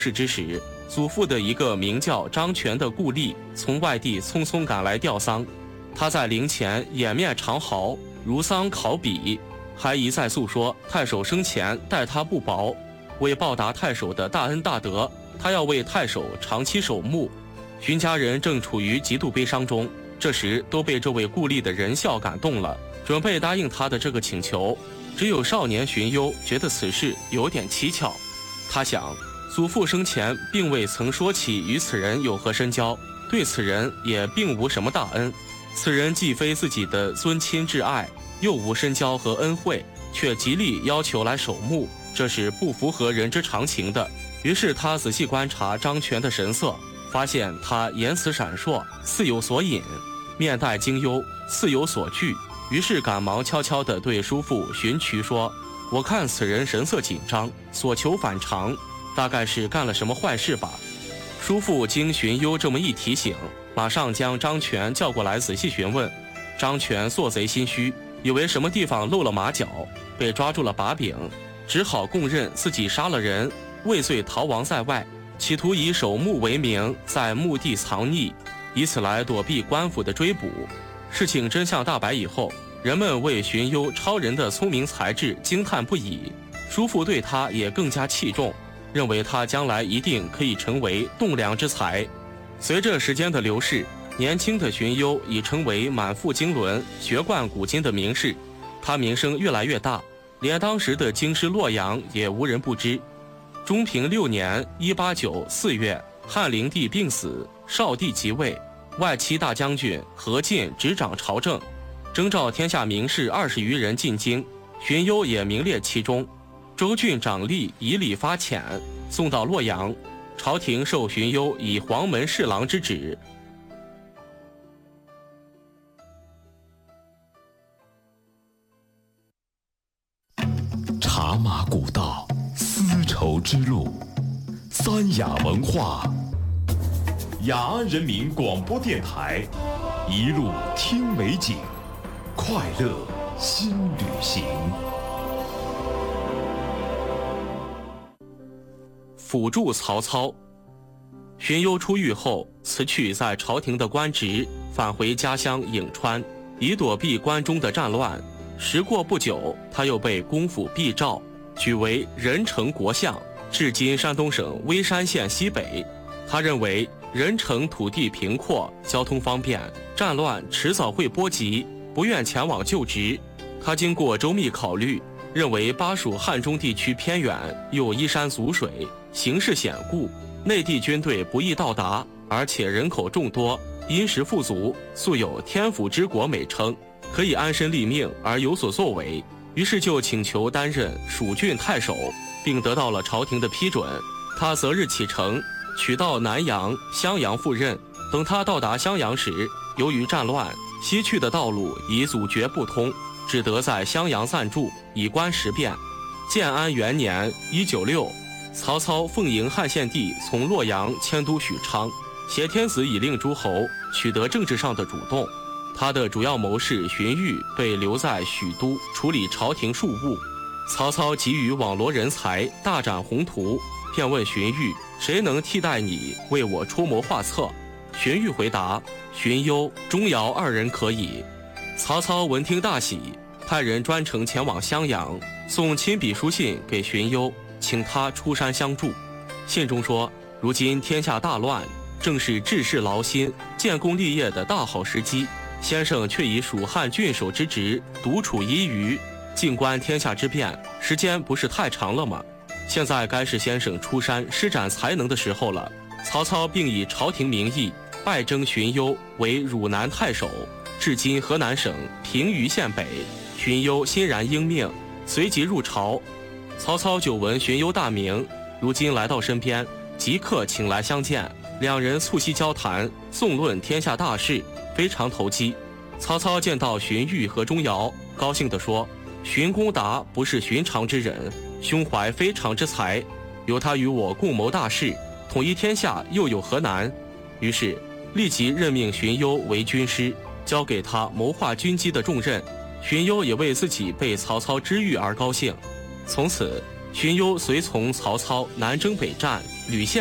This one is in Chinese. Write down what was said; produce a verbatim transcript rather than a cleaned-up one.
事之时，祖父的一个名叫张全的故吏从外地匆匆赶来吊丧，他在灵前掩面长嚎，如丧考妣，还一再诉说太守生前待他不薄，为报答太守的大恩大德，他要为太守长期守墓。荀家人正处于极度悲伤中，这时都被这位故吏的仁孝感动了，准备答应他的这个请求。只有少年荀攸觉得此事有点蹊跷，他想，祖父生前并未曾说起与此人有何深交，对此人也并无什么大恩，此人既非自己的尊亲挚爱，又无深交和恩惠，却极力要求来守墓，这是不符合人之常情的。于是他仔细观察张全的神色，发现他言辞闪烁，似有所隐，面带惊忧，似有所惧，于是赶忙悄悄地对叔父荀渠说：“我看此人神色紧张，所求反常，大概是干了什么坏事吧。”叔父经荀攸这么一提醒，马上将张全叫过来仔细询问。张全做贼心虚，以为什么地方露了马脚，被抓住了把柄，只好供认自己杀了人，畏罪逃亡在外，企图以守墓为名在墓地藏匿，以此来躲避官府的追捕。事情真相大白以后，人们为荀攸超人的聪明才智惊叹不已，叔父对他也更加器重，认为他将来一定可以成为栋梁之才。随着时间的流逝，年轻的荀攸已成为满腹经纶、学贯古今的名士，他名声越来越大，连当时的京师洛阳也无人不知。中平六年一八九四月，汉灵帝病死，少帝即位，外戚大将军何进执掌朝政，征召天下名士二十余人进京，荀攸也名列其中。州郡长吏以礼发遣，送到洛阳，朝廷授荀攸以黄门侍郎之职。 茶马古道，丝绸之路，三雅文化，雅安人民广播电台，一路听美景，快乐新旅行。 辅助曹操。荀攸出狱后，辞去在朝廷的官职，返回家乡颍川，以躲避关中的战乱。时过不久，他又被公府避召，举为任城国相，至今山东省微山县西北。他认为任城土地平阔，交通方便，战乱迟早会波及，不愿前往就职。他经过周密考虑，认为巴蜀汉中地区偏远，又依山阻水，形势险固，内地军队不易到达，而且人口众多，殷实富足，素有天府之国美称，可以安身立命而有所作为。于是就请求担任蜀郡太守，并得到了朝廷的批准。他择日启程，取道南阳、襄阳赴任。等他到达襄阳时，由于战乱，西去的道路已阻绝不通，只得在襄阳暂住，以观时变。建安元年一九六，曹操奉迎汉献帝从洛阳迁都许昌，挟天子以令诸侯，取得政治上的主动。他的主要谋士荀彧被留在许都处理朝廷庶务。曹操急于网罗人才，大展宏图，便问荀彧：谁能替代你为我出谋划策？荀彧回答：荀攸、钟繇二人可以。曹操闻听大喜，派人专程前往襄阳，送亲笔书信给荀攸，请他出山相助。信中说：如今天下大乱，正是治世劳心、建功立业的大好时机，先生却以蜀汉郡守之职独处一隅，静观天下之变，时间不是太长了吗？现在该是先生出山施展才能的时候了。曹操并以朝廷名义拜征荀攸为汝南太守，至今河南省平舆县北。荀攸欣然应命，随即入朝。曹操久闻荀攸大名，如今来到身边，即刻请来相见，两人促膝交谈，纵论天下大事，非常投机。曹操见到荀彧和钟繇，高兴地说：荀公达不是寻常之人，胸怀非常之才，由他与我共谋大事，统一天下又有何难？于是立即任命荀攸为军师，交给他谋划军机的重任。荀攸也为自己被曹操知遇而高兴。从此荀攸随从曹操南征北战，屡陷